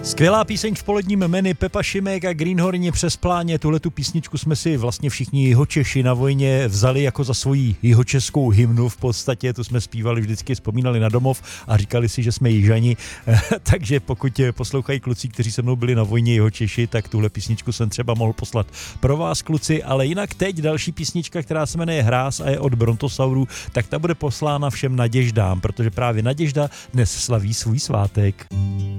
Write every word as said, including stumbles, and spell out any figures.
Skvělá píseň v poledním menu Pepa Šimek a Greenhorni přes pláně. Tuhletu písničku jsme si vlastně všichni Jihočeši na vojně vzali jako za svoji jihočeskou hymnu. V podstatě tu jsme zpívali, vždycky vzpomínali na domov a říkali si, že jsme Jižani. Takže pokud poslouchají kluci, kteří se mnou byli na vojně Jihočeši, tak tuhle písničku jsem třeba mohl poslat pro vás, kluci. Ale jinak teď další písnička, která se jmenuje Hráz a je od Brontosaurů, tak ta bude poslána všem Naděždám, protože právě Naděžda dnes slaví svůj svátek.